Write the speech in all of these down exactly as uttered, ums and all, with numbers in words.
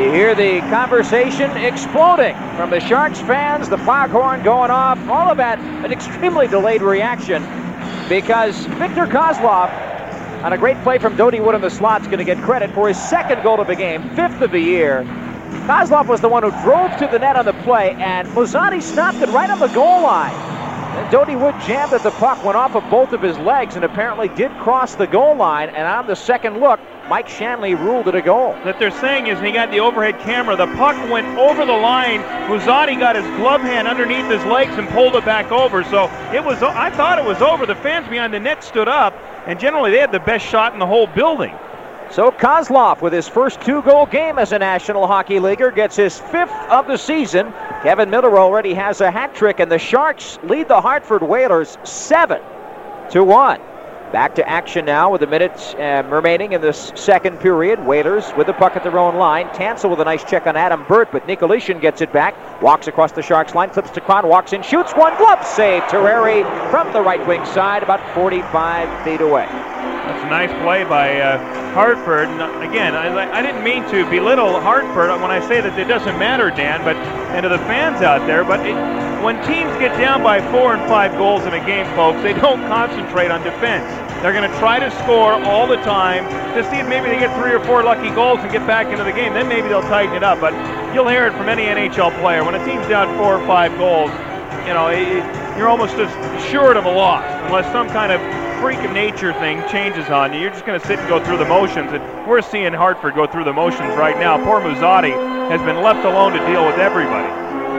You hear the conversation exploding from the Sharks fans, the foghorn going off, all of that, an extremely delayed reaction because Viktor Kozlov, on a great play from Dodie Wood in the slot, is going to get credit for his second goal of the game, fifth of the year. Kozlov was the one who drove to the net on the play, and Muzzatti stopped it right on the goal line. And Dodie Wood jammed at the puck, went off of both of his legs, and apparently did cross the goal line, and on the second look, Mike Shanley ruled it a goal. What they're saying is he got the overhead camera. The puck went over the line. Muzzatti got his glove hand underneath his legs and pulled it back over. So it was. I thought it was over. The fans behind the net stood up, and generally they had the best shot in the whole building. So Kozlov, with his first two-goal game as a National Hockey Leaguer, gets his fifth of the season. Kevin Miller already has a hat trick, and the Sharks lead the Hartford Whalers seven to one. Back to action now with a minute uh, remaining in this second period. Whalers with the puck at their own line. Tansel with a nice check on Adam Burt, but Nicolishin gets it back. Walks across the Sharks line, flips to Kron, walks in, shoots one, glove save. Terreri from the right wing side, about forty-five feet away. That's a nice play by uh, Hartford. Again, I, I didn't mean to belittle Hartford when I say that it doesn't matter, Dan, but and to the fans out there, but it, when teams get down by four and five goals in a game, folks, they don't concentrate on defense. They're going to try to score all the time to see if maybe they get three or four lucky goals and get back into the game. Then maybe they'll tighten it up. But you'll hear it from any N H L player. When a team's down four or five goals, you know, you're almost assured of a loss unless some kind of freak of nature thing changes on you. You're just going to sit and go through the motions. And we're seeing Hartford go through the motions right now. Poor Muzzatti has been left alone to deal with everybody.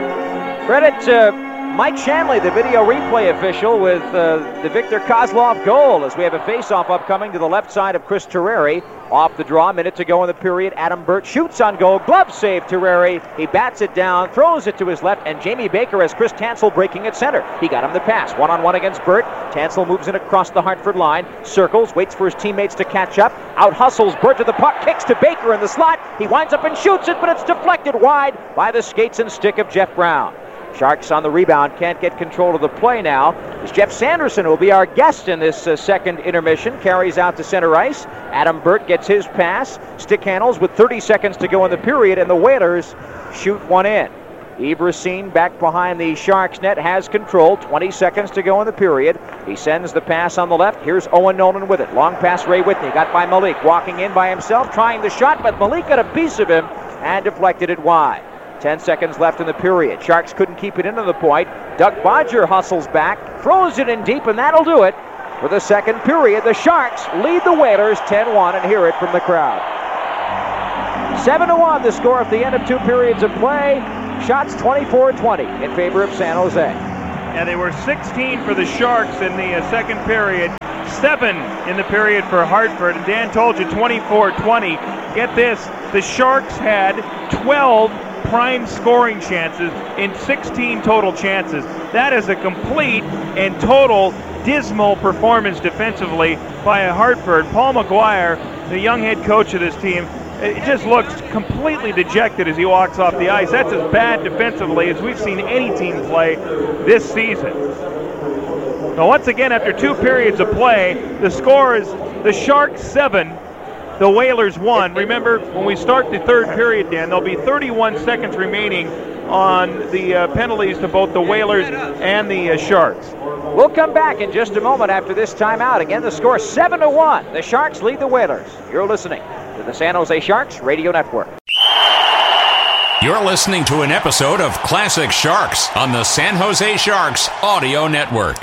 Credit to Mike Shanley, the video replay official, with uh, the Viktor Kozlov goal, as we have a face-off upcoming to the left side of Chris Terreri. Off the draw, minute to go in the period. Adam Burt shoots on goal, glove save Terreri. He bats it down, throws it to his left, and Jamie Baker has Chris Tansel breaking at center. He got him the pass, one-on-one against Burt. Tansel moves in across the Hartford line, circles, waits for his teammates to catch up, out-hustles Burt to the puck, kicks to Baker in the slot. He winds up and shoots it, but it's deflected wide by the skates and stick of Jeff Brown. Sharks on the rebound, can't get control of the play now. As Jeff Sanderson will be our guest in this uh, second intermission, carries out to center ice. Adam Burt gets his pass, stick handles with thirty seconds to go in the period, and the Whalers shoot one in. Yves Racine back behind the Sharks net, has control, twenty seconds to go in the period. He sends the pass on the left. Here's Owen Nolan with it. Long pass, Ray Whitney, got by Malik, walking in by himself, trying the shot, but Malik got a piece of him and deflected it wide. Ten seconds left in the period. Sharks couldn't keep it into the point. Doug Bodger hustles back, throws it in deep, and that'll do it. For the second period, the Sharks lead the Whalers ten one, and hear it from the crowd. seven to one the score at the end of two periods of play. Shots twenty-four twenty in favor of San Jose. And they were sixteen for the Sharks in the uh, second period. Seven in the period for Hartford. And Dan told you twenty-four twenty. Get this, the Sharks had twelve prime scoring chances in sixteen total chances. That is a complete and total dismal performance defensively by Hartford. Paul McGuire, the young head coach of this team, it just looks completely dejected as he walks off the ice. That's as bad defensively as we've seen any team play this season. Now, once again, after two periods of play, the score is the Sharks seven, the Whalers one. Remember, when we start the third period, Dan, there'll be thirty-one seconds remaining on the uh, penalties to both the Whalers and the uh, Sharks. We'll come back in just a moment after this timeout. Again, the score seven to one. The Sharks lead the Whalers. You're listening to the San Jose Sharks Radio Network. You're listening to an episode of Classic Sharks on the San Jose Sharks Audio Network.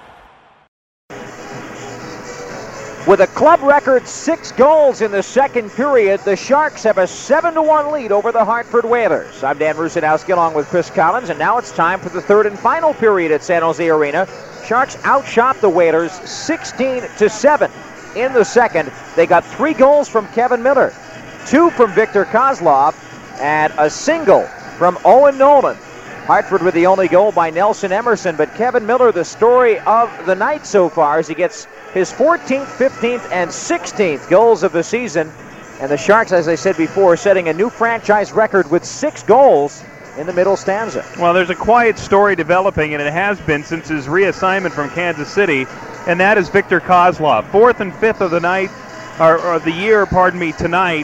With a club record six goals in the second period, the Sharks have a seven to one lead over the Hartford Whalers. I'm Dan Rusanowski along with Chris Collins, and now it's time for the third and final period at San Jose Arena. Sharks outshot the Whalers sixteen to seven in the second. They got three goals from Kevin Miller, two from Viktor Kozlov, and a single from Owen Nolan. Hartford with the only goal by Nelson Emerson, but Kevin Miller, the story of the night so far, as he gets his fourteenth, fifteenth, and sixteenth goals of the season. And the Sharks, as I said before, setting a new franchise record with six goals in the middle stanza. Well, there's a quiet story developing, and it has been since his reassignment from Kansas City, and that is Viktor Kozlov. Fourth and fifth of the night, or, or the year, pardon me, tonight.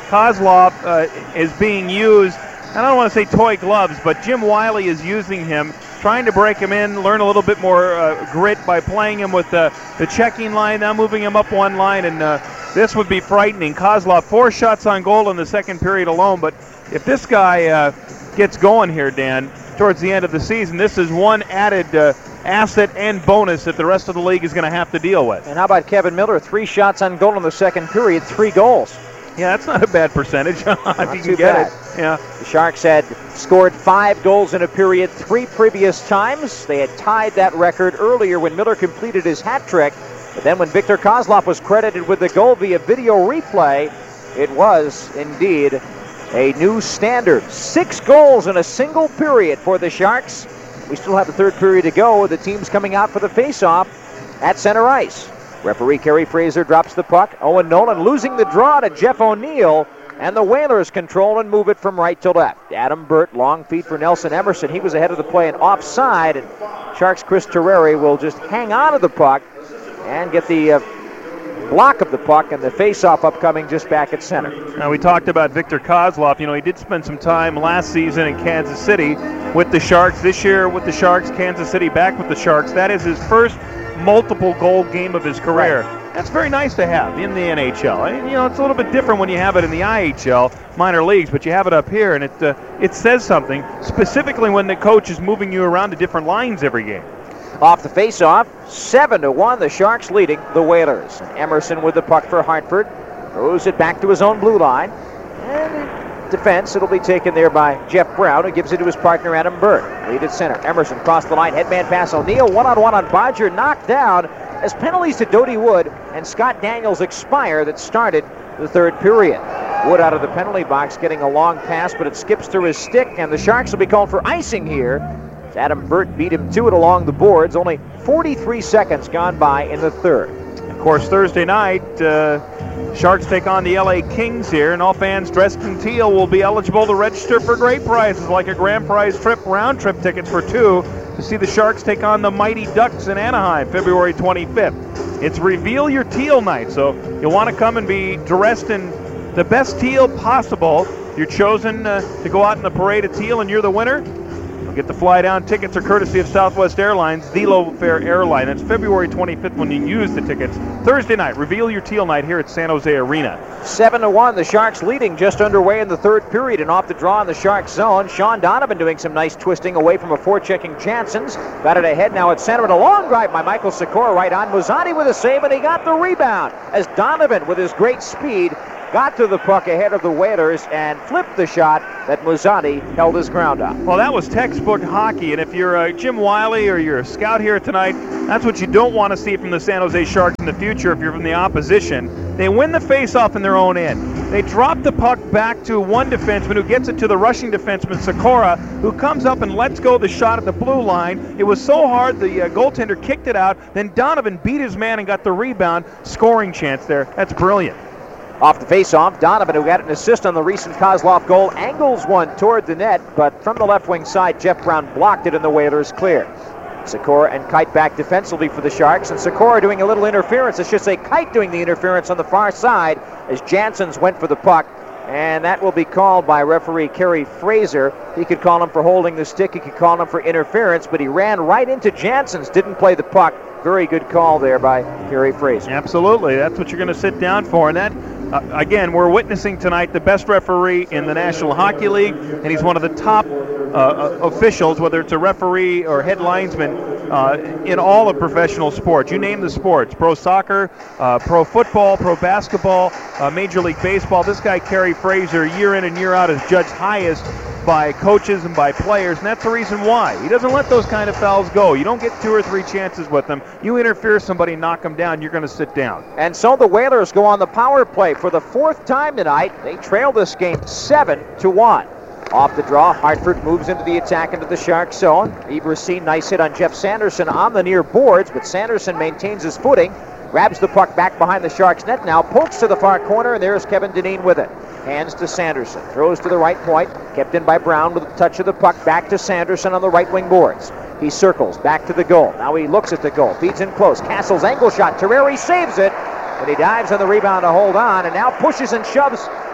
Kozlov uh, is being used, and I don't want to say toy gloves, but Jim Wiley is using him, trying to break him in, learn a little bit more uh, grit by playing him with uh, the checking line, now moving him up one line, and uh, this would be frightening. Kozlov, four shots on goal in the second period alone, but if this guy uh, gets going here, Dan, towards the end of the season, this is one added uh, asset and bonus that the rest of the league is going to have to deal with. And how about Kevin Miller? Three shots on goal in the second period, three goals. Yeah, that's not a bad percentage if you can get bad. it. Yeah. The Sharks had scored five goals in a period three previous times. They had tied that record earlier when Miller completed his hat trick. But then when Viktor Kozlov was credited with the goal via video replay, it was indeed a new standard. Six goals in a single period for the Sharks. We still have the third period to go. The team's coming out for the face-off at center ice. Referee Kerry Fraser drops the puck. Owen Nolan losing the draw to Jeff O'Neill, and the Whalers control and move it from right to left. Adam Burt, long feed for Nelson Emerson. He was ahead of the play and offside, and Sharks' Chris Terreri will just hang on to the puck and get the uh, block of the puck, and the face-off upcoming just back at center. Now, we talked about Viktor Kozlov. You know, he did spend some time last season in Kansas City with the Sharks. This year with the Sharks, Kansas City back with the Sharks. That is his first multiple goal game of his career. Right. That's very nice to have in the N H L. I mean, you know, it's a little bit different when you have it in the I H L, minor leagues, but you have it up here, and it uh, it says something, specifically when the coach is moving you around to different lines every game. Off the face-off, seven to one, the Sharks leading the Whalers. And Emerson with the puck for Hartford, throws it back to his own blue line, and in defense, it'll be taken there by Jeff Brown, who gives it to his partner Adam Burt. Lead at center. Emerson cross the line, headman pass O'Neill, one-on-one on Bodger, knocked down as penalties to Doty Wood and Scott Daniels expire that started the third period. Wood out of the penalty box getting a long pass, but it skips through his stick, and the Sharks will be called for icing here. Adam Burt beat him to it along the boards. Only forty-three seconds gone by in the third. Of course, Thursday night, uh, Sharks take on the L A Kings here, and all fans dressed in teal will be eligible to register for great prizes like a grand prize trip, round trip tickets for two to see the Sharks take on the Mighty Ducks in Anaheim, February twenty-fifth. It's Reveal Your Teal night, so you'll want to come and be dressed in the best teal possible. You're chosen uh, to go out in the parade of teal, and you're the winner. Get the fly down. Tickets are courtesy of Southwest Airlines, the low-fare airline. That's February twenty-fifth when you use the tickets. Thursday night, Reveal Your Teal night here at San Jose Arena. Seven to one, the Sharks leading just underway in the third period, and off the draw in the Sharks zone. Sean Donovan doing some nice twisting away from a forechecking Jansen's. Got it ahead now at center, and a long drive by Michael Sikora right on. Muzzatti with a save, and he got the rebound as Donovan, with his great speed, got to the puck ahead of the Whalers and flipped the shot that Muzzatti held his ground on. Well, that was textbook hockey, and if you're uh, Jim Wiley or you're a scout here tonight, that's what you don't want to see from the San Jose Sharks in the future if you're from the opposition. They win the faceoff in their own end. They drop the puck back to one defenseman who gets it to the rushing defenseman, Sikora, who comes up and lets go the shot at the blue line. It was so hard, the uh, goaltender kicked it out. Then Donovan beat his man and got the rebound. Scoring chance there. That's brilliant. Off the face-off, Donovan, who got an assist on the recent Kozlov goal, angles one toward the net, but from the left wing side, Jeff Brown blocked it and the Whalers clear. Sikora and Kite back defensively for the Sharks, and Sikora doing a little interference. I should say Kite doing the interference on the far side as Jansen's went for the puck, and that will be called by referee Kerry Fraser. He could call him for holding the stick, he could call him for interference, but he ran right into Jansen's, didn't play the puck. Very good call there by Kerry Fraser. Absolutely, that's what you're going to sit down for, and that Uh, again, we're witnessing tonight the best referee in the National Hockey League, and he's one of the top uh, officials, whether it's a referee or head linesman, uh, in all of professional sports. You name the sports, pro soccer, uh, pro football, pro basketball, uh, Major League Baseball. This guy, Kerry Fraser, year in and year out is judged highest by coaches and by players, and that's the reason why. He doesn't let those kind of fouls go. You don't get two or three chances with them. You interfere somebody, knock them down, you're going to sit down. And so the Whalers go on the power play for the fourth time tonight. They trail this game seven to one. Off the draw, Hartford moves into the attack into the Shark zone. Eberstein, nice hit on Jeff Sanderson on the near boards, but Sanderson maintains his footing, grabs the puck back behind the Sharks net now, pokes to the far corner, and there's Kevin Dineen with it. Hands to Sanderson, throws to the right point, kept in by Brown with a touch of the puck back to Sanderson on the right wing boards. He circles back to the goal. Now he looks at the goal, feeds in close. Castle's angle shot, Terreri saves it, but he dives on the rebound to hold on, and now pushes and shoves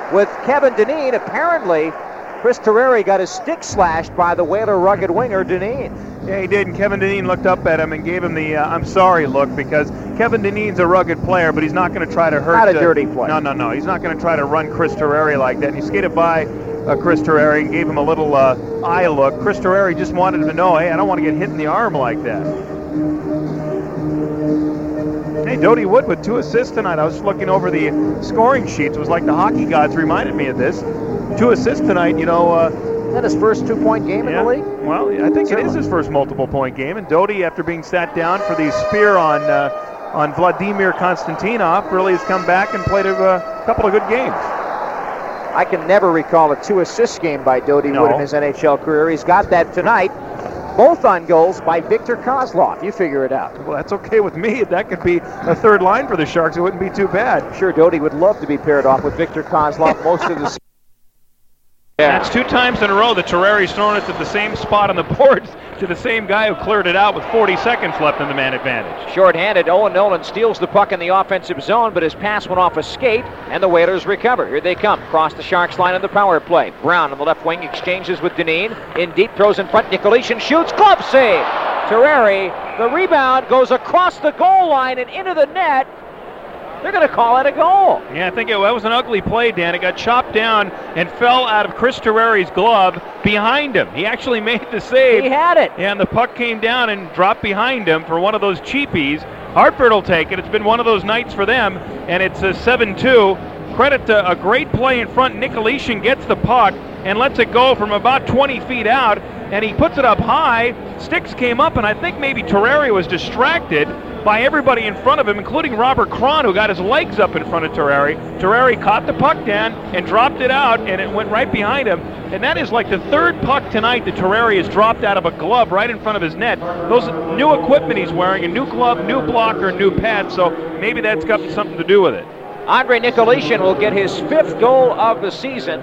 with Kevin Dineen. Apparently, Chris Terreri got his stick slashed by the Whaler rugged winger, Dineen. Yeah, he did, and Kevin Dineen looked up at him and gave him the uh, I'm sorry look, because Kevin Dineen's a rugged player, but he's not going to try to hurt... Not a uh, dirty play. No, no, no. He's not going to try to run Chris Terreri like that. And he skated by uh, Chris Terreri and gave him a little uh, eye look. Chris Terreri just wanted him to know, hey, I don't want to get hit in the arm like that. Hey, Dodie Wood with two assists tonight. I was looking over the scoring sheets. It was like the hockey gods reminded me of this. Two assists tonight, you know... Uh, Is that his first two-point game yeah. in the league? Well, I think Certainly. It is his first multiple-point game. And Dodie, after being sat down for the spear on uh, on Vladimir Konstantinov, really has come back and played a uh, couple of good games. I can never recall a two-assist game by Dodie no. Wood in his N H L career. He's got that tonight. Both on goals by Viktor Kozlov. You figure it out. Well, that's okay with me. That could be a third line for the Sharks. It wouldn't be too bad. I'm sure Dodie would love to be paired off with Viktor Kozlov most of the season. Yeah. That's two times in a row that Terreri's thrown it at the same spot on the boards to the same guy who cleared it out with forty seconds left in the man advantage. Short-handed, Owen Nolan steals the puck in the offensive zone, but his pass went off a skate, and the Whalers recover. Here they come, across the Sharks line on the power play. Brown on the left wing exchanges with Dineen. In deep, throws in front, Nicolishin shoots, glove save! Terreri, the rebound goes across the goal line and into the net. They're going to call it a goal. Yeah, I think it, that was an ugly play, Dan. It got chopped down and fell out of Chris Terreri's glove behind him. He actually made the save. He had it. And the puck came down and dropped behind him for one of those cheapies. Hartford will take it. It's been one of those nights for them, and it's a seven two. Credit to a great play in front. Nicolishin gets the puck and lets it go from about twenty feet out, and he puts it up high. Sticks came up, and I think maybe Terreri was distracted by everybody in front of him, including Robert Cron, who got his legs up in front of Terreri. Terreri caught the puck down and dropped it out, and it went right behind him. And that is like the third puck tonight that Terreri has dropped out of a glove right in front of his net. Those new equipment he's wearing, a new glove, new blocker, new pad, so maybe that's got something to do with it. Andre Nicolishin will get his fifth goal of the season.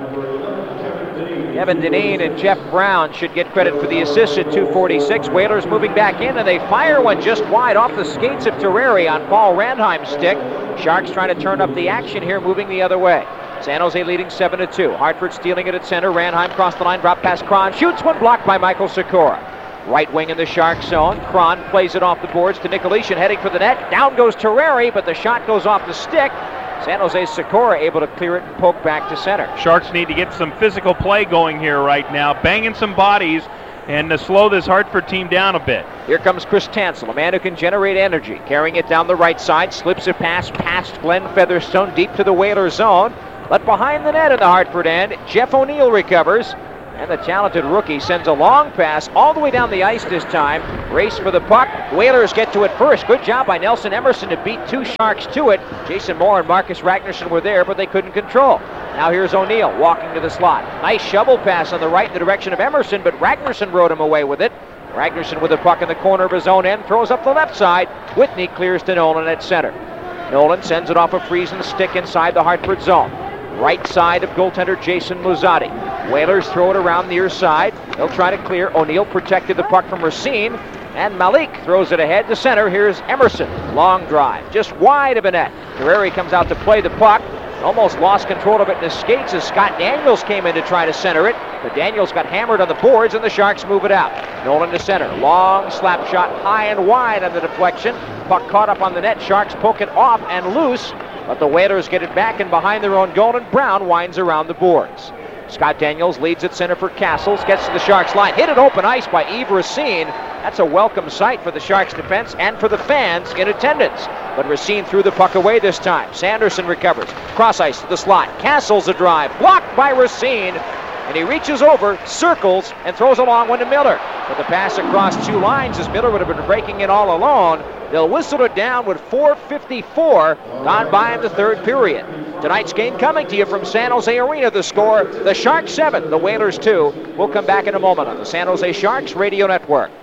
Kevin Dineen and Jeff Brown should get credit for the assist at two forty-six. Whalers moving back in, and they fire one just wide off the skates of Terreri on Paul Randheim's stick. Sharks trying to turn up the action here, moving the other way. San Jose leading seven to two. Hartford stealing it at center. Randheim crossed the line, drop past Cron, shoots one, blocked by Michael Sikora. Right wing in the Shark zone. Cron plays it off the boards to Nicolishin, heading for the net. Down goes Terreri, but the shot goes off the stick. San Jose's Sikora able to clear it and poke back to center. Sharks need to get some physical play going here right now, banging some bodies and to slow this Hartford team down a bit. Here comes Chris Tansel, a man who can generate energy, carrying it down the right side, slips a pass past Glenn Featherstone deep to the Whaler zone. But behind the net in the Hartford end, Jeff O'Neill recovers. And the talented rookie sends a long pass all the way down the ice this time. Race for the puck. Whalers get to it first. Good job by Nelson Emerson to beat two Sharks to it. Jason Moore and Marcus Ragnarsson were there, but they couldn't control. Now here's O'Neill walking to the slot. Nice shovel pass on the right in the direction of Emerson, but Ragnarsson rode him away with it. Ragnarsson with the puck in the corner of his own end, throws up the left side. Whitney clears to Nolan at center. Nolan sends it off a freezing stick inside the Hartford zone. Right side of goaltender Jason Muzzatti. Whalers throw it around near side. They'll try to clear. O'Neill protected the puck from Racine. And Malik throws it ahead to center. Here's Emerson. Long drive. Just wide of a net. Terreri comes out to play the puck. Almost lost control of it in his skates as Scott Daniels came in to try to center it. But Daniels got hammered on the boards and the Sharks move it out. Nolan to center. Long slap shot high and wide on the deflection. Puck caught up on the net. Sharks poke it off and loose. But the Whalers get it back and behind their own goal, and Brown winds around the boards. Scott Daniels leads at center for Castles, gets to the Sharks line, hit it open ice by Yves Racine. That's a welcome sight for the Sharks defense and for the fans in attendance. But Racine threw the puck away this time. Sanderson recovers, cross ice to the slot. Castles a drive, blocked by Racine. And he reaches over, circles, and throws a long one to Miller. But the pass across two lines as Miller would have been breaking in all alone. They'll whistle it down with four fifty-four gone by in the third period. Tonight's game coming to you from San Jose Arena. The score, the Sharks seven, the Whalers two. We'll come back in a moment on the San Jose Sharks Radio Network.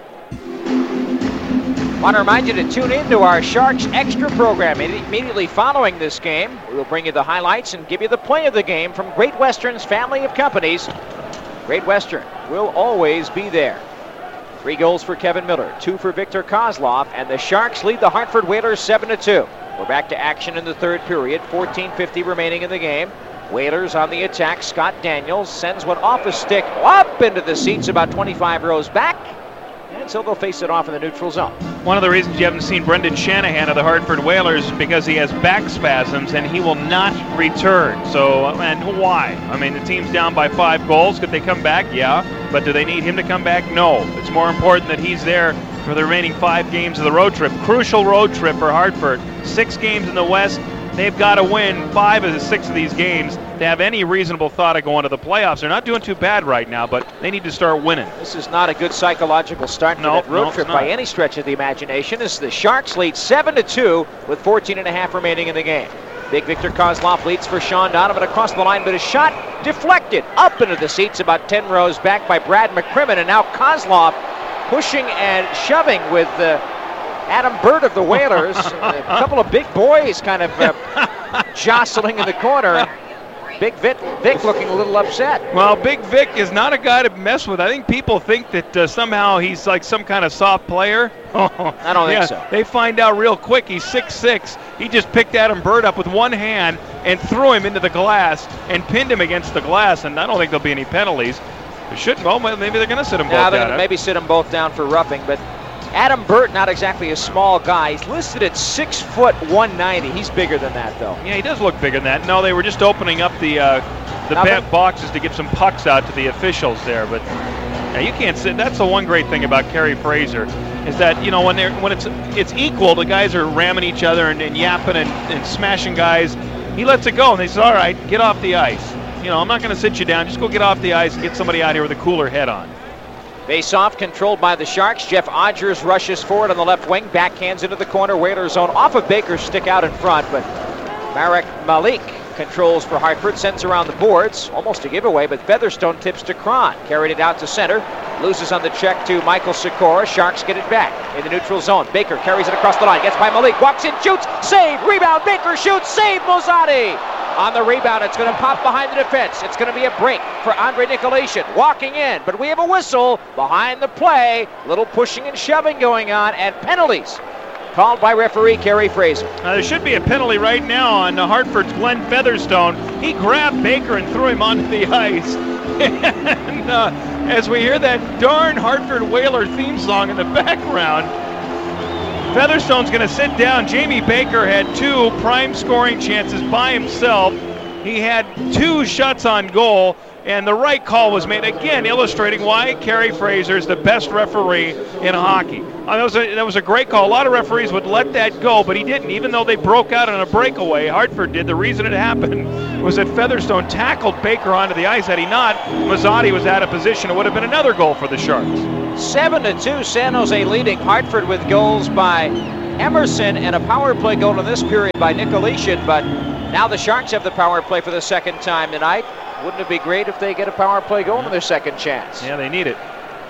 I want to remind you to tune in to our Sharks Extra program. Immediately following this game, we will bring you the highlights and give you the play of the game from Great Western's family of companies. Great Western will always be there. Three goals for Kevin Miller, two for Viktor Kozlov, and the Sharks lead the Hartford Whalers seven to two. We're back to action in the third period, fourteen fifty remaining in the game. Whalers on the attack. Scott Daniels sends one off a stick up into the seats about twenty-five rows back. And so they'll face it off in the neutral zone. One of the reasons you haven't seen Brendan Shanahan of the Hartford Whalers is because he has back spasms and he will not return. So, and why? I mean, the team's down by five goals. Could they come back? Yeah. But do they need him to come back? No. It's more important that he's there for the remaining five games of the road trip. Crucial road trip for Hartford. Six games in the West. They've got to win five of the six of these games to have any reasonable thought of going to the playoffs. They're not doing too bad right now, but they need to start winning. This is not a good psychological start for no, that road no, trip by any stretch of the imagination, as the Sharks lead seven to two with fourteen and a half remaining in the game. Big Victor Kozlov leads for Sean Donovan across the line, but his shot deflected up into the seats about ten rows back by Brad McCrimmon, and now Kozlov pushing and shoving with uh, Adam Burt of the Whalers. A couple of big boys kind of uh, jostling in the corner. Big Vic, Vic looking a little upset. Well, Big Vic is not a guy to mess with. I think people think that uh, somehow he's like some kind of soft player. I don't yeah, think so. They find out real quick he's six six. He just picked Adam Burt up with one hand and threw him into the glass and pinned him against the glass, and I don't think there'll be any penalties. There shouldn't. Well, maybe they're going to sit them both yeah, they're down. Gonna maybe sit them both down for roughing, but Adam Burt, not exactly a small guy. He's listed at six foot one ninety. He's bigger than that, though. Yeah, he does look bigger than that. No, they were just opening up the uh, the bat boxes to give some pucks out to the officials there. But yeah, you can't sit. That's the one great thing about Kerry Fraser, is that, you know, when they're when it's it's equal, the guys are ramming each other and, and yapping and, and smashing guys. He lets it go, and they say, "All right, get off the ice. You know, I'm not going to sit you down. Just go get off the ice and get somebody out here with a cooler head on." Face-off controlled by the Sharks. Jeff Odgers rushes forward on the left wing, backhands into the corner. Whalers zone off of Baker's stick out in front, but Marek Malik controls for Hartford, sends around the boards. Almost a giveaway, but Featherstone tips to Cron. Carried it out to center. Loses on the check to Michael Sikora. Sharks get it back in the neutral zone. Baker carries it across the line. Gets by Malik. Walks in, shoots. Save. Rebound. Baker shoots. Save. Mozati. On the rebound, it's going to pop behind the defense. It's going to be a break for Andre Nikolation. Walking in, but we have a whistle behind the play. Little pushing and shoving going on, and penalties called by referee Kerry Fraser. Uh, there should be a penalty right now on uh, Hartford's Glenn Featherstone. He grabbed Baker and threw him onto the ice. and uh, as we hear that darn Hartford Whaler theme song in the background, Featherstone's going to sit down. Jamie Baker had two prime scoring chances by himself. He had two shots on goal, and the right call was made, again illustrating why Kerry Fraser is the best referee in hockey. Uh, that was a, that was a great call. A lot of referees would let that go, but he didn't, even though they broke out on a breakaway. Hartford did. The reason it happened was that Featherstone tackled Baker onto the ice. Had he not, Mazzotti was out of position. It would have been another goal for the Sharks. Seven to two, San Jose leading. Hartford with goals by Emerson and a power play goal in this period by Nikolation, but now the Sharks have the power play for the second time tonight. Wouldn't it be great if they get a power play goal in their second chance? Yeah, they need it.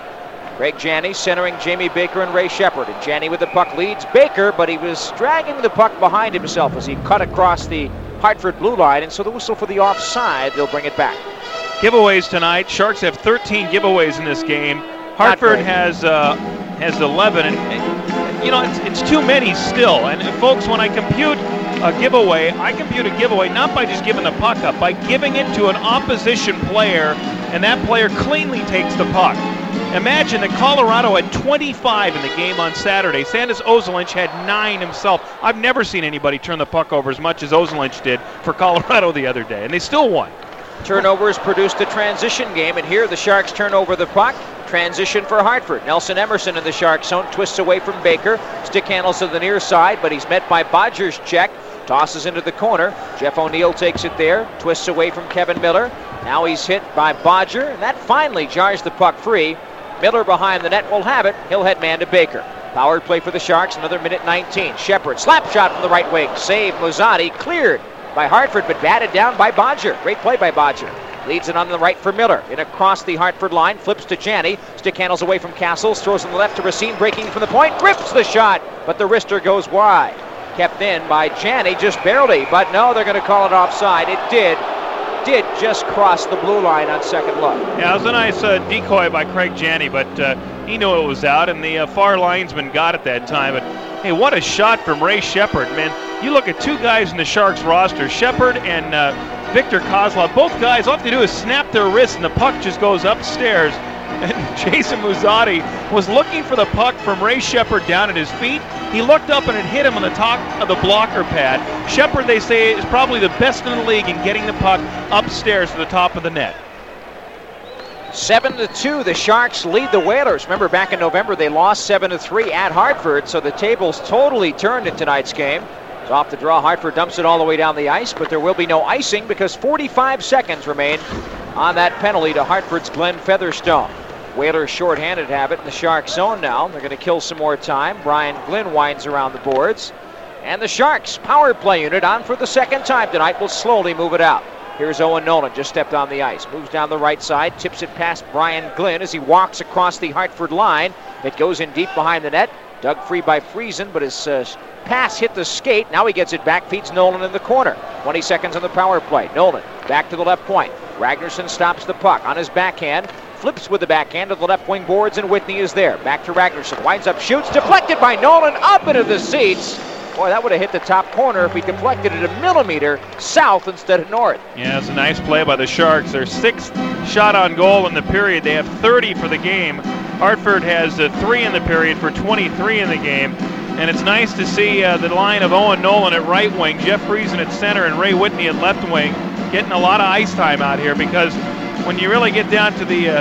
Greg Janney centering Jamie Baker and Ray Shepherd. And Janney with the puck leads Baker, but he was dragging the puck behind himself as he cut across the Hartford blue line, and so the whistle for the offside, they'll bring it back. Giveaways tonight. Sharks have thirteen giveaways in this game. Hartford has uh, has eleven, and, and you know, it's, it's too many still. And, and folks, when I compute a giveaway, I compute a giveaway not by just giving the puck up, by giving it to an opposition player, and that player cleanly takes the puck. Imagine that Colorado had twenty-five in the game on Saturday. Sandis Ozolinsh had nine himself. I've never seen anybody turn the puck over as much as Ozolinsh did for Colorado the other day, and they still won. Turnovers produced a transition game, and here the Sharks turn over the puck. Transition for Hartford. Nelson Emerson in the Shark zone, twists away from Baker. Stick handles to the near side, but he's met by Bodger's check. Tosses into the corner. Jeff O'Neill takes it there. Twists away from Kevin Miller. Now he's hit by Bodger, and that finally jars the puck free. Miller behind the net will have it. He'll head man to Baker. Power play for the Sharks, another minute nineteen. Shepherd, slap shot from the right wing. Save Mozati, cleared by Hartford, but batted down by Bodger. Great play by Bodger. Leads it on the right for Miller. In across the Hartford line, flips to Janney. Stick handles away from Castles, throws on the left to Racine, breaking from the point, rips the shot, but the wrister goes wide. Kept in by Janney, just barely, but no, they're going to call it offside. It did, did just cross the blue line on second look. Yeah, it was a nice uh, decoy by Craig Janney, but uh, he knew it was out, and the uh, far linesman got it that time. But hey, what a shot from Ray Shepherd, man. You look at two guys in the Sharks roster, Shepherd and uh, Victor Kozlov. Both guys, all they have to do is snap their wrists and the puck just goes upstairs. And Jason Muzzatti was looking for the puck from Ray Shepard down at his feet. He looked up and it hit him on the top of the blocker pad. Shepard, they say, is probably the best in the league in getting the puck upstairs to the top of the net. Seven to two, the Sharks lead the Whalers. Remember, back in November, they lost seven to three at Hartford, so the tables totally turned in tonight's game. It's off the draw. Hartford dumps it all the way down the ice, but there will be no icing because forty-five seconds remain on that penalty to Hartford's Glenn Featherstone. Whalers shorthanded have it in the Sharks zone now. They're going to kill some more time. Brian Glynn winds around the boards. And the Sharks power play unit on for the second time tonight will slowly move it out. Here's Owen Nolan, just stepped on the ice. Moves down the right side, tips it past Brian Glynn as he walks across the Hartford line. It goes in deep behind the net. Dug free by Friesen, but his uh, pass hit the skate. Now he gets it back, feeds Nolan in the corner. twenty seconds on the power play. Nolan back to the left point. Ragnarsson stops the puck on his backhand. Flips with the backhand to the left wing boards, and Whitney is there. Back to Ragnarsson. Winds up, shoots. Deflected by Nolan. Up into the seats. Boy, that would have hit the top corner if he deflected it a millimeter south instead of north. Yeah, it's a nice play by the Sharks. Their sixth shot on goal in the period. They have thirty for the game. Hartford has uh, three in the period for twenty-three in the game. And it's nice to see uh, the line of Owen Nolan at right wing, Jeff Friesen at center, and Ray Whitney at left wing getting a lot of ice time out here, because when you really get down to the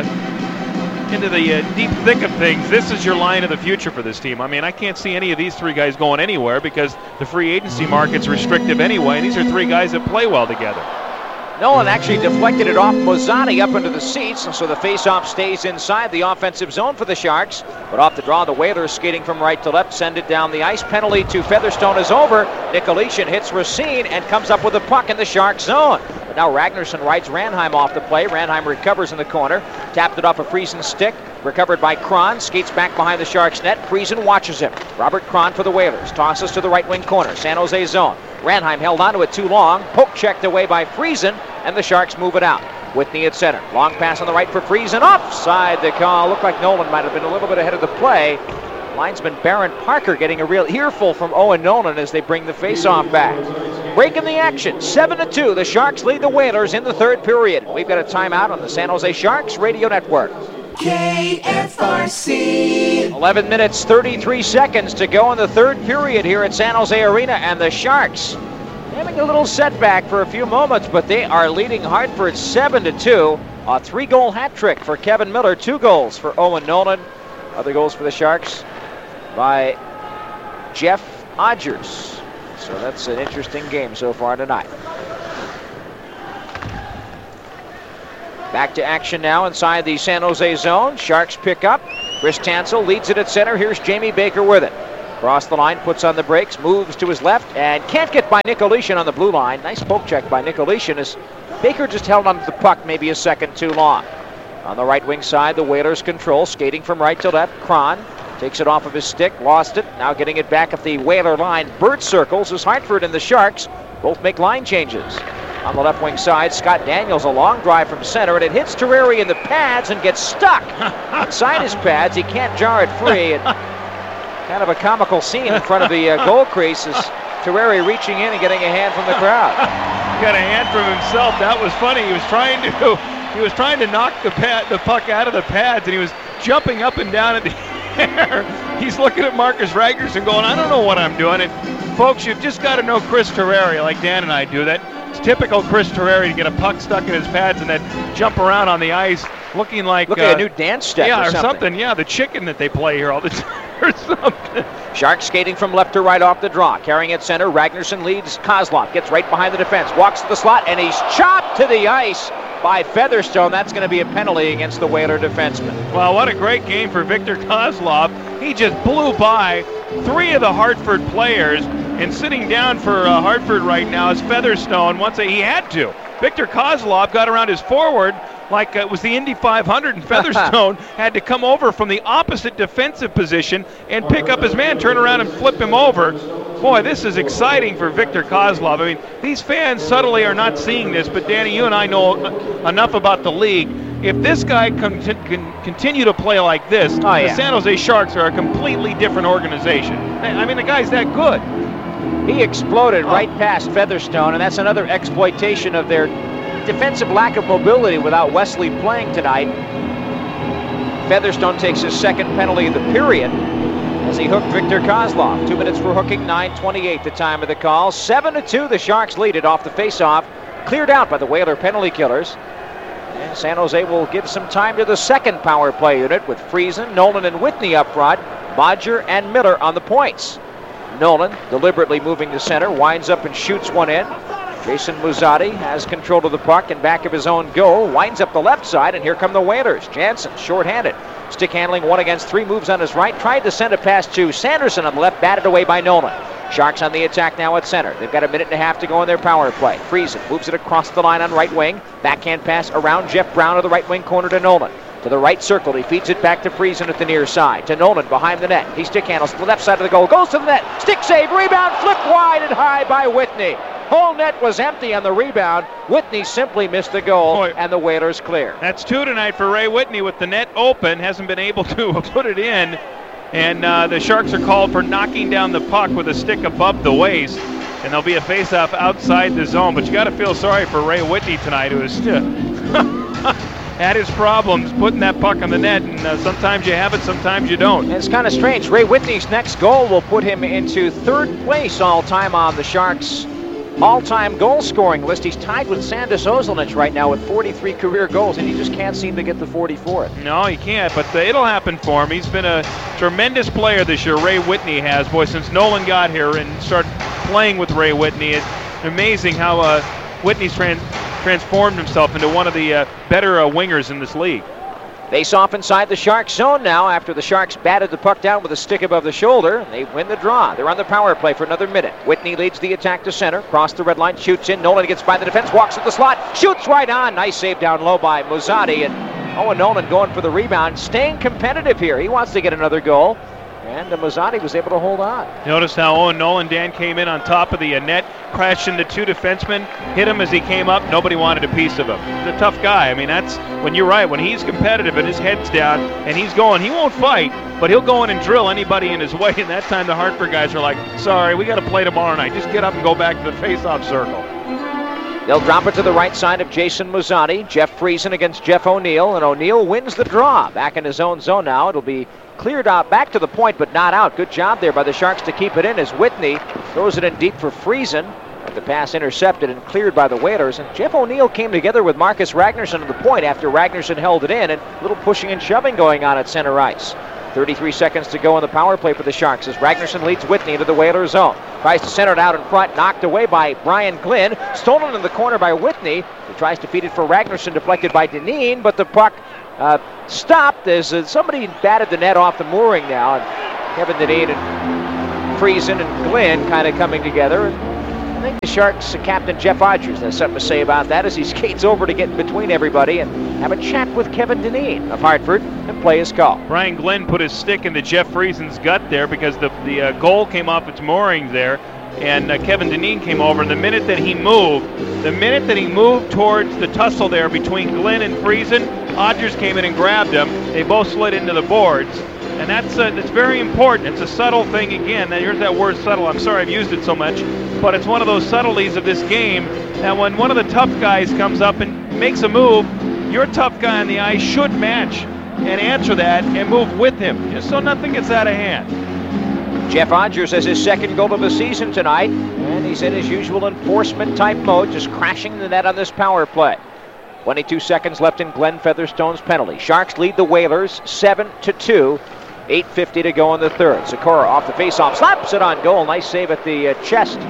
uh, into the uh, deep thick of things, this is your line of the future for this team. I mean, I can't see any of these three guys going anywhere because the free agency market's restrictive anyway, and these are three guys that play well together. Nolan actually deflected it off Mozzani up into the seats, and so the faceoff stays inside the offensive zone for the Sharks. But off the draw, the Whalers skating from right to left, send it down the ice. Penalty to Featherstone is over. Nikolitin hits Racine and comes up with the puck in the Sharks zone. But now Ragnarsson rides Ranheim off the play. Ranheim recovers in the corner. Tapped it off a Friesen stick. Recovered by Kron. Skates back behind the Sharks net. Friesen watches him. Robert Kron for the Whalers. Tosses to the right wing corner. San Jose zone. Ranheim held onto it too long. Poke checked away by Friesen, and the Sharks move it out. Whitney at center. Long pass on the right for Friesen. Offside the call. Looked like Nolan might have been a little bit ahead of the play. Linesman Barron Parker getting a real earful from Owen Nolan as they bring the faceoff back. Break in the action. seven to two. The Sharks lead the Whalers in the third period. We've got a timeout on the San Jose Sharks Radio Network. K F R C. eleven minutes, thirty-three seconds to go in the third period here at San Jose Arena, and the Sharks having a little setback for a few moments, but they are leading Hartford seven to two. A three-goal hat trick for Kevin Miller, two goals for Owen Nolan. Other goals for the Sharks by Jeff Odgers. So that's an interesting game so far tonight. Back to action now inside the San Jose zone. Sharks pick up. Chris Tansel leads it at center. Here's Jamie Baker with it. Cross the line, puts on the brakes, moves to his left, and can't get by Nikolitin on the blue line. Nice poke check by Nikolitin as Baker just held onto the puck maybe a second too long. On the right wing side, the Whalers control, skating from right to left. Kron takes it off of his stick, lost it. Now getting it back at the Whaler line. Bird circles as Hartford and the Sharks both make line changes. On the left wing side, Scott Daniels, a long drive from center, and it hits Terreri in the pads and gets stuck inside his pads. He can't jar it free. And kind of a comical scene in front of the uh, goal crease as Terreri reaching in and getting a hand from the crowd. Got a hand from himself. That was funny. He was trying to he was trying to knock the pad, the puck out of the pads, and he was jumping up and down in the air. He's looking at Marcus Ragnarsson going, I don't know what I'm doing. And folks, you've just got to know Chris Terreri like Dan and I do. That it's typical Chris Terreri to get a puck stuck in his pads and then jump around on the ice looking like Look uh, at a new dance step yeah, or something. or something. Yeah, the chicken that they play here all the time or something. Sharks skating from left to right off the draw. Carrying it center. Ragnarsson leads. Kozlov gets right behind the defense. Walks to the slot, and he's chopped to the ice by Featherstone. That's going to be a penalty against the Whaler defenseman. Well, what a great game for Victor Kozlov. He just blew by three of the Hartford players, and sitting down for uh, Hartford right now is Featherstone. Once he had to. Victor Kozlov got around his forward like it was the Indy five hundred, and Featherstone had to come over from the opposite defensive position and pick up his man, turn around and flip him over. Boy, this is exciting for Victor Kozlov. I mean, these fans subtly are not seeing this, but Danny, you and I know enough about the league. If this guy can, can continue to play like this, oh, yeah. the San Jose Sharks are a completely different organization. I mean, the guy's that good. He exploded right past Featherstone, and that's another exploitation of their defensive lack of mobility without Wesley playing tonight. Featherstone takes his second penalty of the period as he hooked Viktor Kozlov. Two minutes for hooking, nine twenty-eight the time of the call. seven to two, the Sharks lead it off the faceoff. Cleared out by the Whaler penalty killers. And San Jose will give some time to the second power play unit with Friesen, Nolan, and Whitney up front. Bodger and Miller on the points. Nolan deliberately moving to center, winds up and shoots one in. Jason Muzzatti has control of the puck in back of his own goal, winds up the left side, and here come the Whalers. Jansen, short-handed. Stick handling one against three, moves on his right, tried to send a pass to Sanderson on the left, batted away by Nolan. Sharks on the attack now at center. They've got a minute and a half to go in their power play. Friesen moves it across the line on right wing. Backhand pass around Jeff Brown to the right wing corner to Nolan. To the right circle, he feeds it back to Friesen at the near side. To Nolan behind the net. He stick handles to the left side of the goal. Goes to the net. Stick save, rebound, flipped wide and high by Whitney. Whole net was empty on the rebound. Whitney simply missed the goal, Boy, and the Whalers clear. That's two tonight for Ray Whitney with the net open. Hasn't been able to put it in. And uh, the Sharks are called for knocking down the puck with a stick above the waist. And there'll be a face-off outside the zone. But you got to feel sorry for Ray Whitney tonight, who is still had his problems putting that puck on the net. And uh, sometimes you have it, sometimes you don't. And it's kind of strange. Ray Whitney's next goal will put him into third place all-time on the Sharks' all-time goal-scoring list. He's tied with Sandis Ozelnic right now with forty-three career goals, and he just can't seem to get the forty-fourth. No, he can't, but uh, it'll happen for him. He's been a tremendous player this year, Ray Whitney has. Boy, since Nolan got here and started playing with Ray Whitney, it's amazing how uh, Whitney's trans- transformed himself into one of the uh, better uh, wingers in this league. Face off inside the Sharks zone now after the Sharks batted the puck down with a stick above the shoulder. They win the draw. They're on the power play for another minute. Whitney leads the attack to center. Cross the red line, shoots in. Nolan gets by the defense, walks at the slot, shoots right on. Nice save down low by Muzzatti. And Owen Nolan going for the rebound, staying competitive here. He wants to get another goal. And uh, Muzzatti was able to hold on. Notice how Owen Nolan, Dan, came in on top of the uh, net, crashed into two defensemen, hit him as he came up. Nobody wanted a piece of him. He's a tough guy. I mean, that's when you're right. When he's competitive and his head's down and he's going, he won't fight, but he'll go in and drill anybody in his way. And that time the Hartford guys are like, sorry, we got to play tomorrow night. Just get up and go back to the face-off circle. They'll drop it to the right side of Jason Muzzatti. Jeff Friesen against Jeff O'Neill, and O'Neill wins the draw. Back in his own zone now. It'll be cleared out back to the point, but not out. Good job there by the Sharks to keep it in as Whitney throws it in deep for Friesen. But the pass intercepted and cleared by the Whalers. And Jeff O'Neill came together with Marcus Ragnarsson at the point after Ragnarsson held it in, and a little pushing and shoving going on at center ice. thirty-three seconds to go in the power play for the Sharks as Ragnarsson leads Whitney into the Whalers zone. Tries to center it out in front, knocked away by Brian Glynn. Stolen in the corner by Whitney. He tries to feed it for Ragnarsson, deflected by Dineen, but the puck uh, stopped as uh, somebody batted the net off the mooring now. And Kevin Dineen and Friesen and Glynn kind of coming together. And I think the Sharks' uh, captain Jeff Odgers has something to say about that as he skates over to get in between everybody and have a chat with Kevin Dineen of Hartford and play his call. Brian Glynn put his stick into Jeff Friesen's gut there because the, the uh, goal came off its moorings there, and uh, Kevin Dineen came over. And the minute that he moved, the minute that he moved towards the tussle there between Glynn and Friesen, Odgers came in and grabbed him. They both slid into the boards. And that's uh, that's very important. It's a subtle thing again. Now, here's that word subtle. I'm sorry I've used it so much. But it's one of those subtleties of this game that when one of the tough guys comes up and makes a move, your tough guy on the ice should match and answer that and move with him, just so nothing gets out of hand. Jeff Odgers has his second goal of the season tonight, and he's in his usual enforcement-type mode, just crashing the net on this power play. twenty-two seconds left in Glenn Featherstone's penalty. Sharks lead the Whalers seven to two. eight fifty to go in the third. Sikora off the faceoff, slaps it on goal. Nice save at the uh, chest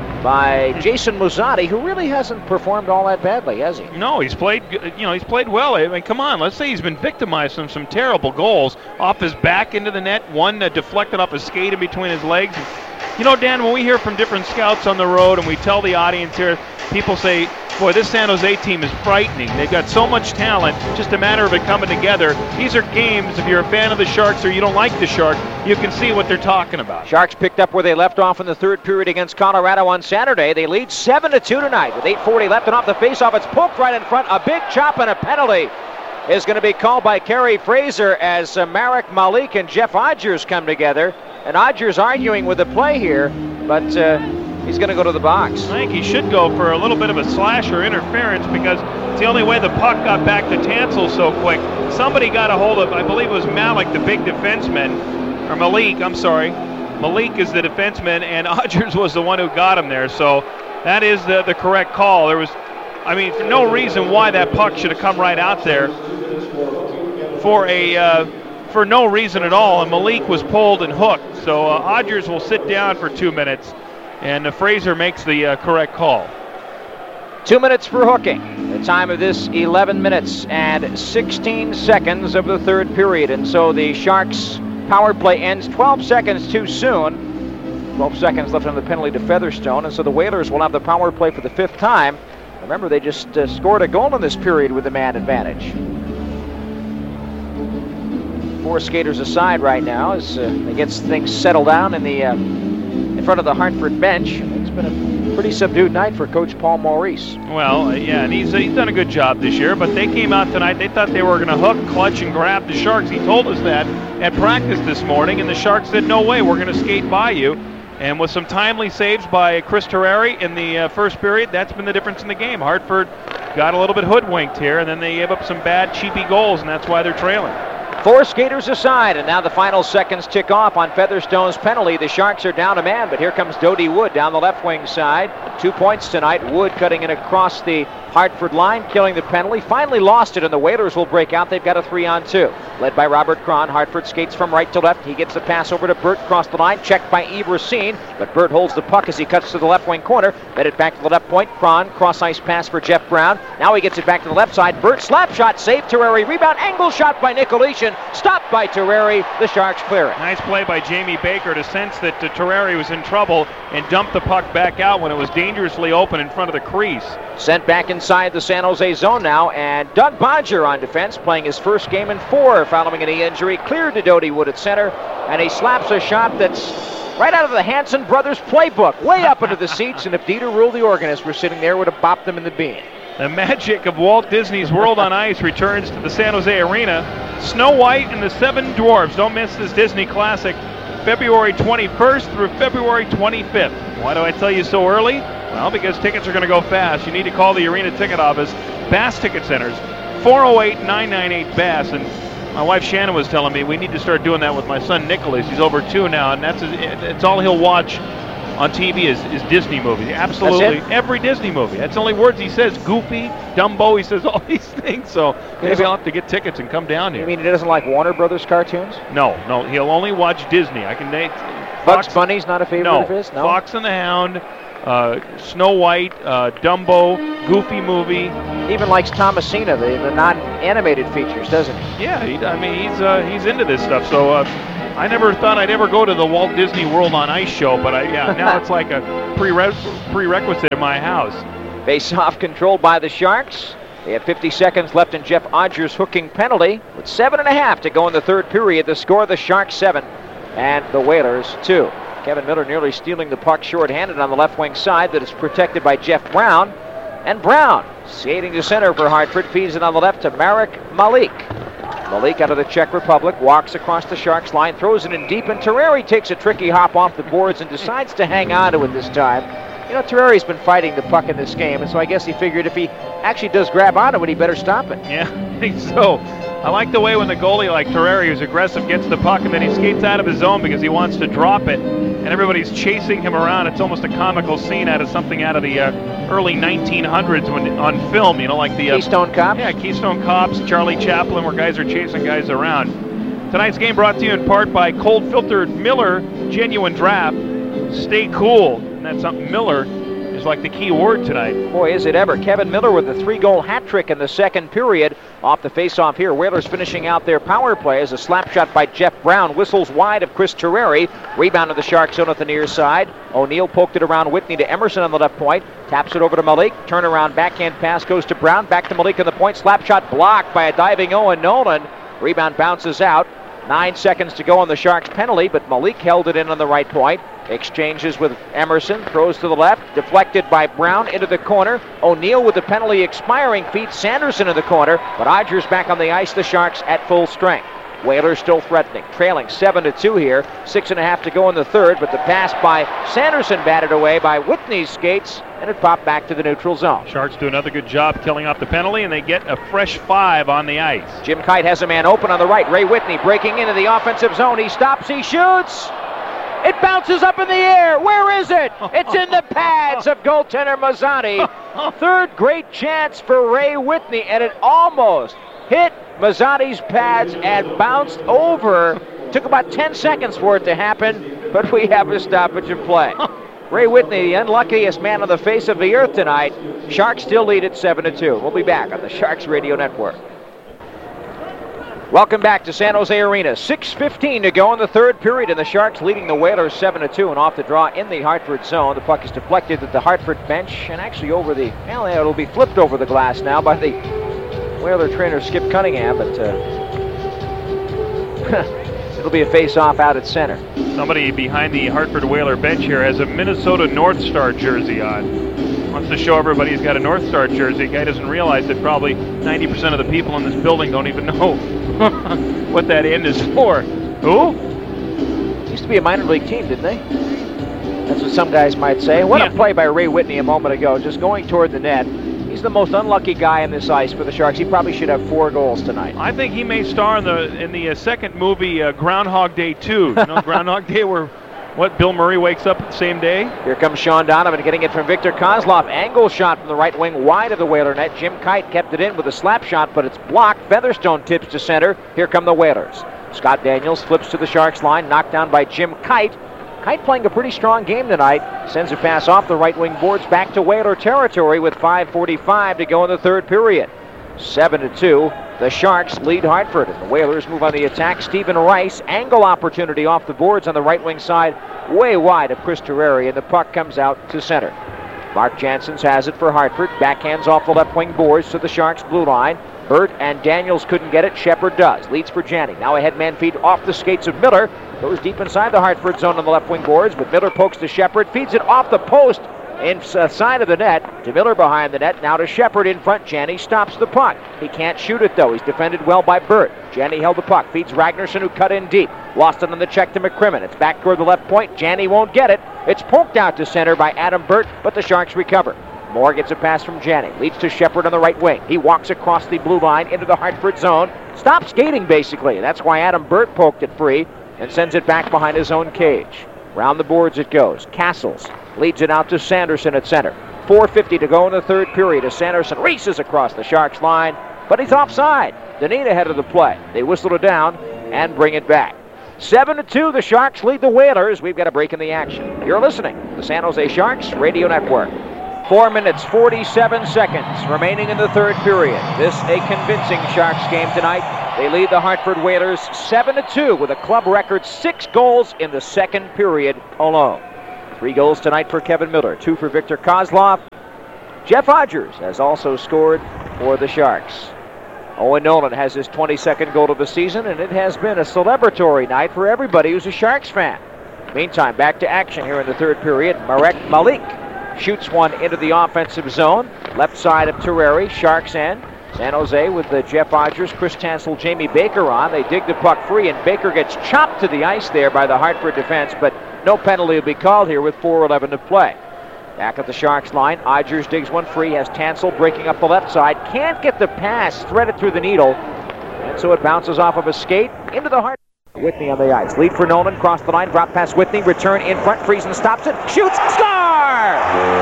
by Jason Muzzatti, who really hasn't performed all that badly, has he? No, he's played. You know, he's played well. I mean, come on. Let's say he's been victimized from some terrible goals off his back into the net. One uh, deflected off his skate in between his legs. You know, Dan, when we hear from different scouts on the road and we tell the audience here, people say, boy, this San Jose team is frightening. They've got so much talent, just a matter of it coming together. These are games, if you're a fan of the Sharks or you don't like the Sharks, you can see what they're talking about. Sharks picked up where they left off in the third period against Colorado on Saturday. They lead seven to two tonight with eight forty left, and off the faceoff, it's poked right in front. A big chop and a penalty is going to be called by Kerry Fraser as uh, Marek Malik and Jeff Odgers come together. And Odgers arguing with the play here. but uh, he's going to go to the box. I think he should go for a little bit of a slash or interference because it's the only way the puck got back to Tansel so quick. Somebody got a hold of, I believe it was Malik, the big defenseman, or Malik, I'm sorry. Malik is the defenseman, and Odgers was the one who got him there. So that is the, the correct call. There was, I mean, for no reason why that puck should have come right out there for a uh, for no reason at all. And Malik was pulled and hooked. So uh, Odgers will sit down for two minutes, and uh, Fraser makes the uh, correct call. Two minutes for hooking. The time of this, eleven minutes and sixteen seconds of the third period. And so the Sharks power play ends twelve seconds too soon. twelve seconds left on the penalty to Featherstone. And so the Whalers will have the power play for the fifth time. Remember, they just uh, scored a goal in this period with the man advantage. Four skaters aside right now as uh, they get things settled down in the uh, in front of the Hartford bench. It's been a pretty subdued night for Coach Paul Maurice. Well, uh, yeah, and he's, uh, he's done a good job this year, but they came out tonight. They thought they were going to hook, clutch, and grab the Sharks. He told us that at practice this morning, and the Sharks said, no way, we're going to skate by you. And with some timely saves by Chris Terreri in the uh, first period, that's been the difference in the game. Hartford got a little bit hoodwinked here, and then they gave up some bad, cheapy goals, and that's why they're trailing. Four skaters aside, and now the final seconds tick off on Featherstone's penalty. The Sharks are down a man, but here comes Dodie Wood down the left wing side. Two points tonight. Wood cutting in across the Hartford line, killing the penalty. Finally lost it, and the Whalers will break out. They've got a three on two. Led by Robert Cron. Hartford skates from right to left. He gets the pass over to Burt, across the line, checked by Yves Racine, but Burt holds the puck as he cuts to the left wing corner. Fed it back to the left point. Cron, cross ice pass for Jeff Brown. Now he gets it back to the left side. Burt, slap shot, save. Terreri, rebound, angle shot by Nicolishin. Stopped by Terreri. The Sharks clear it. Nice play by Jamie Baker to sense that uh, Terreri was in trouble and dumped the puck back out when it was dangerously open in front of the crease. Sent back inside the San Jose zone now, and Doug Bodger on defense, playing his first game in four following a knee injury. Cleared to Dodie Wood at center, and he slaps a shot that's right out of the Hanson brothers playbook, way up into the seats, and if Dieter Rule, the organist, were sitting there, would have bopped them in the bean. The magic of Walt Disney's World on Ice returns to the San Jose Arena. Snow White and the Seven Dwarfs. Don't miss this Disney classic, February twenty-first through February twenty-fifth. Why do I tell you so early? Well, because tickets are going to go fast. You need to call the arena ticket office, Bass Ticket Centers, four oh eight, nine nine eight, Bass. And my wife Shannon was telling me we need to start doing that with my son Nicholas. He's over two now, and that's it's all he'll watch on T V is, is Disney movies. Absolutely every Disney movie. That's the only words he says. Goofy, Dumbo, he says all these things. So maybe I'll have to get tickets and come down here. You mean he doesn't like Warner Brothers cartoons? No, no, he'll only watch Disney. I can name Bugs Fox, Bunny's not a favorite no, of his? No, Fox and the Hound, uh, Snow White, uh, Dumbo, Goofy movie. Even likes Thomasina, the, the non-animated features, doesn't he? Yeah, he, I mean, he's uh, he's into this stuff. So uh, I never thought I'd ever go to the Walt Disney World on Ice show, but I, yeah, now it's like a prere- prerequisite in my house. Face-off controlled by the Sharks. They have fifty seconds left in Jeff Odgers' hooking penalty. With seven and a half to go in the third period, the score, the Sharks seven and the Whalers two. Kevin Miller nearly stealing the puck short-handed on the left wing side, that is protected by Jeff Brown. And Brown, skating to center for Hartford, feeds it on the left to Marek Malik. Malik out of the Czech Republic walks across the Sharks line, throws it in deep, and Terreri takes a tricky hop off the boards and decides to hang on to it this time. You know, Terreri's been fighting the puck in this game, and so I guess he figured if he actually does grab onto it, he better stop it. Yeah, I think so. I like the way when the goalie like Terreri, who's aggressive, gets the puck and then he skates out of his zone because he wants to drop it, and everybody's chasing him around. It's almost a comical scene out of something out of the uh, early nineteen hundreds when on film, you know, like the... Uh, Keystone Cops? Yeah, Keystone Cops, Charlie Chaplin, where guys are chasing guys around. Tonight's game brought to you in part by cold filtered Miller Genuine Draft. Stay cool. And that's something Miller is like the key word tonight. Boy, is it ever. Kevin Miller with a three-goal hat trick in the second period. Off the face-off here, Whalers finishing out their power play as a slap shot by Jeff Brown whistles wide of Chris Terreri. Rebound to the Shark zone at the near side. O'Neill poked it around Whitney to Emerson on the left point. Taps it over to Malik. Turnaround backhand pass goes to Brown. Back to Malik on the point. Slap shot blocked by a diving Owen Nolan. Rebound bounces out. Nine seconds to go on the Sharks penalty, but Malik held it in on the right point. Exchanges with Emerson, throws to the left, deflected by Brown into the corner. O'Neill with the penalty expiring feeds Sanderson in the corner, but Odgers back on the ice, the Sharks at full strength. Whalers still threatening, trailing seven to two here. Six and a half to go in the third, but the pass by Sanderson batted away by Whitney's skates, and it popped back to the neutral zone. Sharks do another good job killing off the penalty, and they get a fresh five on the ice. Jim Kite has a man open on the right. Ray Whitney breaking into the offensive zone. He stops, he shoots. It bounces up in the air. Where is it? It's in the pads of goaltender Mazzani. Third great chance for Ray Whitney, and it almost hit Mazzani's pads and bounced over. Took about ten seconds for it to happen, but we have a stoppage of play. Ray Whitney, the unluckiest man on the face of the earth tonight. Sharks still lead at seven to two. We'll be back on the Sharks Radio Network. Welcome back to San Jose Arena. six fifteen to go in the third period, and the Sharks leading the Whalers seven to two, and off the draw in the Hartford zone. The puck is deflected at the Hartford bench, and actually over the, well, it'll be flipped over the glass now by the Whaler trainer Skip Cunningham, but uh, it'll be a face-off out at center. Somebody behind the Hartford Whaler bench here has a Minnesota North Star jersey on. Wants to show everybody he's got a North Star jersey. Guy doesn't realize that probably ninety percent of the people in this building don't even know what that end is for. Who? Used to be a minor league team, didn't they? That's what some guys might say. What yeah. a play by Ray Whitney a moment ago, just going toward the net. He's the most unlucky guy in this ice for the Sharks. He probably should have four goals tonight. I think he may star in the in the uh, second movie, uh, Groundhog Day two. You know, Groundhog Day, where what Bill Murray wakes up the same day. Here comes Sean Donovan getting it from Victor Kozlov. Angle shot from the right wing wide of the Whaler net. Jim Kite kept it in with a slap shot, but it's blocked. Featherstone tips to center. Here come the Whalers. Scott Daniels flips to the Sharks line, knocked down by Jim Kite. Kite playing a pretty strong game tonight. Sends a pass off the right wing boards back to Whaler territory with five forty-five to go in the third period. seven to two. The Sharks lead Hartford, and the Whalers move on the attack. Stephen Rice, angle opportunity off the boards on the right wing side, way wide of Chris Terreri, and the puck comes out to center. Mark Janssens has it for Hartford. Backhands off the left wing boards to the Sharks blue line. Burt and Daniels couldn't get it. Shepard does. Leads for Janney. Now a headman feed off the skates of Miller. Goes deep inside the Hartford zone on the left wing boards, but Miller pokes to Shepard. Feeds it off the post inside of the net to Miller behind the net. Now to Shepard in front. Janney stops the puck. He can't shoot it though. He's defended well by Burt. Janney held the puck. Feeds Ragnarsson, who cut in deep. Lost it on the check to McCrimmon. It's back toward the left point. Janney won't get it. It's poked out to center by Adam Burt, but the Sharks recover. Moore gets a pass from Janney. Leads to Shepard on the right wing. He walks across the blue line into the Hartford zone. Stops skating, basically. That's why Adam Burt poked it free and sends it back behind his own cage. Round the boards it goes. Castles leads it out to Sanderson at center. four fifty to go in the third period as Sanderson races across the Sharks line, but he's offside. Dineen ahead of the play. They whistle it down and bring it back. seven to two, the Sharks lead the Whalers. We've got a break in the action. You're listening to the San Jose Sharks Radio Network. Four minutes, forty-seven seconds remaining in the third period. This a convincing Sharks game tonight. They lead the Hartford Whalers seven to two with a club record six goals in the second period alone. Three goals tonight for Kevin Miller, two for Victor Kozlov. Jeff Odgers has also scored for the Sharks. Owen Nolan has his twenty-second goal of the season, and it has been a celebratory night for everybody who's a Sharks fan. Meantime, back to action here in the third period. Marek Malik shoots one into the offensive zone. Left side of Terreri, Sharks end. San Jose with the Jeff Odgers, Chris Tansel, Jamie Baker on. They dig the puck free, and Baker gets chopped to the ice there by the Hartford defense, but no penalty will be called here with four eleven to play. Back at the Sharks line, Odgers digs one free, has Tansel breaking up the left side. Can't get the pass threaded through the needle, and so it bounces off of a skate into the Hartford. Whitney on the ice. Lead for Nolan. Cross the line. Drop past Whitney. Return in front. Friesen stops it. Shoots. Score!